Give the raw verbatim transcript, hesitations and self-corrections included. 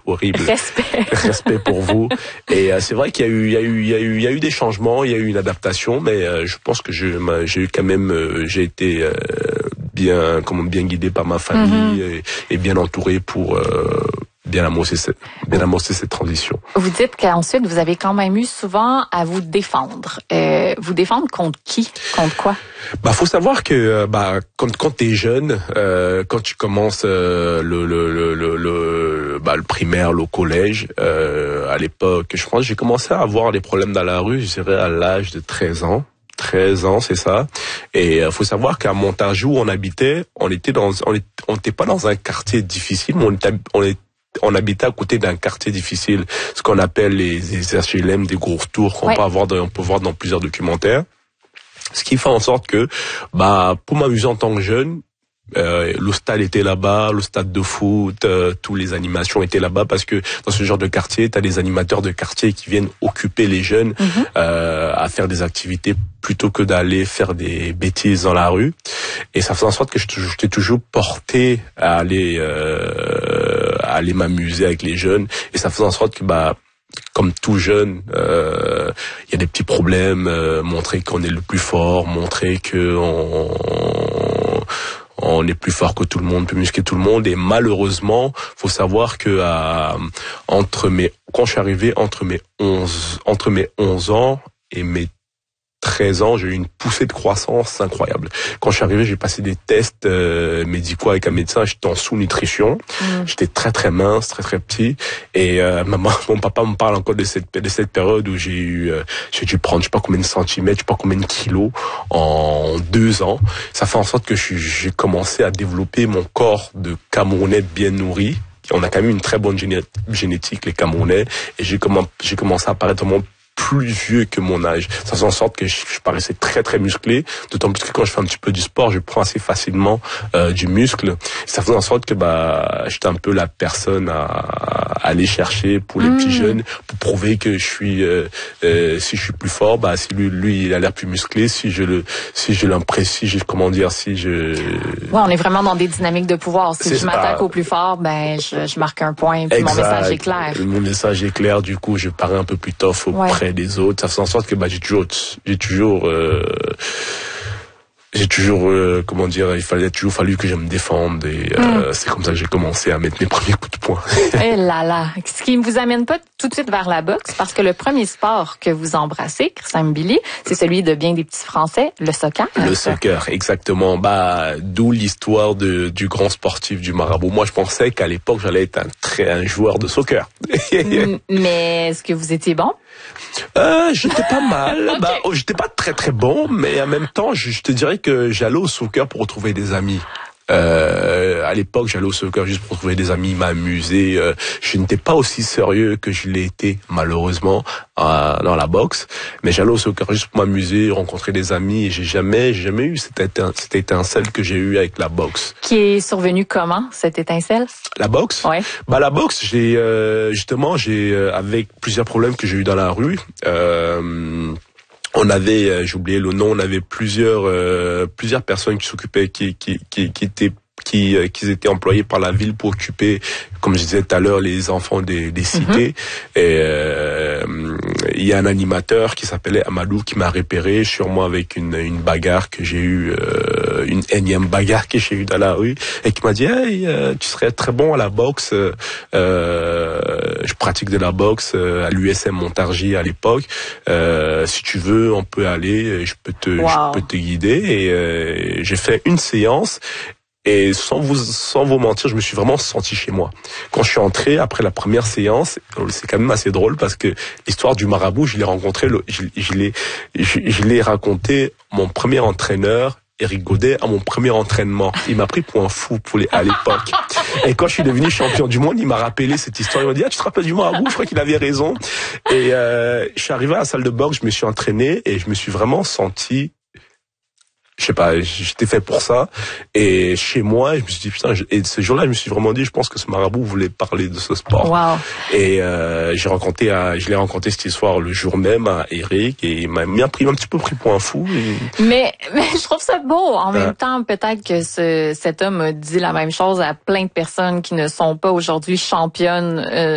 horrible. Respect. Respect pour vous. Et euh, c'est vrai qu'il y a eu, il y a eu, il y a eu, il y a eu des changements, il y a eu une adaptation, mais euh, je pense que je, ma, j'ai eu quand même, euh, j'ai été euh, bien, comment bien guidé par ma famille mm-hmm. et, et bien entouré pour euh, bien amorcer cette, bien amorcer cette transition. Vous dites qu'ensuite vous avez quand même eu souvent à vous défendre. Euh, vous défendre contre qui? Contre quoi? Bah, faut savoir que bah quand quand t'es jeune, euh, quand tu commences euh, le, le le le le bah le primaire, le collège, euh, à l'époque, je pense, j'ai commencé à avoir des problèmes dans la rue, je dirais à l'âge de treize ans. treize ans, c'est ça. Et euh, faut savoir qu'à Montargis où on habitait, on était dans, on était, on était pas dans un quartier difficile, mais on était, on était on habitait à côté d'un quartier difficile, ce qu'on appelle les, les H L M, des gros retours qu'on ouais. peut avoir, dans, on peut voir dans plusieurs documentaires. Ce qui fait en sorte que, bah, pour m'amuser en tant que jeune, euh, le stade était là-bas, le stade de foot, euh, tous les animations étaient là-bas parce que dans ce genre de quartier, t'as des animateurs de quartier qui viennent occuper les jeunes mm-hmm. euh, à faire des activités plutôt que d'aller faire des bêtises dans la rue. Et ça fait en sorte que j'étais toujours porté à aller euh, à aller m'amuser avec les jeunes. Et ça fait en sorte que bah comme tout jeune, il euh, y a des petits problèmes, euh, montrer qu'on est le plus fort, montrer que on, on est plus fort que tout le monde, plus musclé que tout le monde. Et malheureusement, faut savoir que à, entre mes, quand je suis arrivé entre mes onze, entre mes onze ans et mes treize ans, j'ai eu une poussée de croissance incroyable. Quand je suis arrivé, j'ai passé des tests euh, médicaux avec un médecin, j'étais en sous-nutrition, mmh. j'étais très très mince, très très petit, et euh, maman, mon papa me parle encore de cette de cette période où j'ai eu, euh, j'ai dû prendre je sais pas combien de centimètres, je sais pas combien de kilos en deux ans. Ça fait en sorte que je, j'ai commencé à développer mon corps de Camerounais bien nourri. On a quand même une très bonne géné- génétique les Camerounais, et j'ai comment j'ai commencé à apparaître vraiment plus vieux que mon âge. Ça fait en sorte que je, je paraissais très très musclé, d'autant plus que quand je fais un petit peu du sport, je prends assez facilement euh, du muscle. Ça fait en sorte que bah j'étais un peu la personne à, à aller chercher pour les mmh. petits jeunes, pour prouver que je suis euh, euh, si je suis plus fort, bah si lui lui il a l'air plus musclé, si je le si je l'imprécie, je comment dire, si je ouais, on est vraiment dans des dynamiques de pouvoir. Si c'est je m'attaque ça. Au plus fort, ben je, je marque un point, puis exact. Mon message est clair. Mon message est clair, du coup, je parais un peu plus tough auprès ouais. des autres. Ça fait en sorte que bah j'ai toujours j'ai toujours euh, j'ai toujours euh, comment dire il fallait toujours fallu que je me défende et euh, mm. c'est comme ça que j'ai commencé à mettre mes premiers coups de poing. Eh là là, ce qui ne vous amène pas tout de suite vers la boxe, parce que le premier sport que vous embrassez, Christian Mbili, c'est celui de bien des petits Français, le soccer. Le soccer, exactement. Bah d'où l'histoire de du grand sportif du marabout. Moi je pensais qu'à l'époque j'allais être un très un joueur de soccer. Mais est-ce que vous étiez bon? Euh, j'étais pas mal. Okay. Bah, oh, j'étais pas très très bon, mais en même temps, je, je te dirais que j'allais au soccer pour retrouver des amis. Euh, à l'époque, j'allais au soccer juste pour trouver des amis, m'amuser. Euh, je n'étais pas aussi sérieux que je l'ai été, malheureusement, euh, dans la boxe. Mais j'allais au soccer juste pour m'amuser, rencontrer des amis. Et j'ai jamais, j'ai jamais eu cette, étin- cette étincelle que j'ai eue avec la boxe. Qui est survenue comment, cette étincelle? La boxe? Ouais. Bah, la boxe, j'ai, euh, justement, j'ai, euh, avec plusieurs problèmes que j'ai eu dans la rue, euh, on avait, euh, j'ai oublié le nom, on avait plusieurs euh, plusieurs personnes qui s'occupaient, qui qui qui, qui étaient qui euh, qui étaient employés par la ville pour occuper, comme je disais tout à l'heure, les enfants des des cités. Mm-hmm. Et euh, il y a un animateur qui s'appelait Amadou qui m'a repéré sûrement avec une une bagarre que j'ai eue, euh, une énième bagarre que j'ai eue dans la rue, et qui m'a dit hey, euh, tu serais très bon à la boxe. Euh, je pratique de la boxe euh, à l'U S M Montargis à l'époque. Euh, si tu veux, on peut aller, je peux te wow. je peux te guider. Et euh, j'ai fait une séance. Et sans vous sans vous mentir, je me suis vraiment senti chez moi. Quand je suis entré après la première séance, c'est quand même assez drôle parce que l'histoire du marabout, je l'ai rencontré, je, je l'ai je, je l'ai raconté mon premier entraîneur, Éric Godet, à mon premier entraînement. Il m'a pris pour un fou pour les, à l'époque. Et quand je suis devenu champion du monde, il m'a rappelé cette histoire. Il m'a dit, ah, tu te rappelles du marabout? Je crois qu'il avait raison. Et euh, je suis arrivé à la salle de boxe, je me suis entraîné et je me suis vraiment senti, je sais pas, j'étais fait pour ça. Et chez moi, je me suis dit, putain, je, et ce jour-là, je me suis vraiment dit, je pense que ce marabout voulait parler de ce sport. Wow. Et euh, j'ai rencontré, à, je l'ai rencontré cette histoire le jour même à Eric, et il m'a bien pris, un petit peu pris pour un fou. Et... Mais, mais je trouve ça beau. En même temps, peut-être que ce, cet homme a dit la même chose à plein de personnes qui ne sont pas aujourd'hui championnes. Euh,